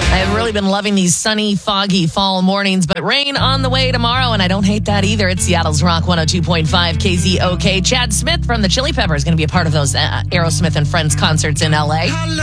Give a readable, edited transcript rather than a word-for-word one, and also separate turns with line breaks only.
I've really been loving these sunny, foggy fall mornings, but rain on the way tomorrow, and I don't hate that either. It's Seattle's Rock 102.5 KZOK. Chad Smith from the Chili Peppers is going to be a part of those Aerosmith and Friends concerts in LA.